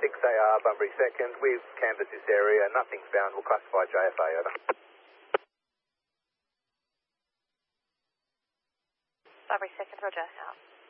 6AR, Bunbury 2nd. We've canvassed this area. Nothing's found. We'll classify JFA, over. Bunbury 2nd, roger, out.